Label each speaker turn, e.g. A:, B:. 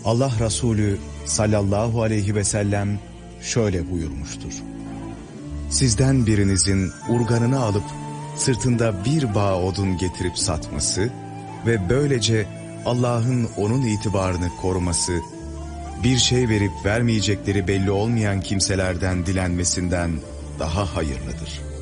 A: Allah Resulü sallallahu aleyhi ve sellem şöyle buyurmuştur: sizden birinizin urganını alıp sırtında bir bağ odun getirip satması ve böylece Allah'ın onun itibarını koruması, bir şey verip vermeyecekleri belli olmayan kimselerden dilenmesinden daha hayırlıdır.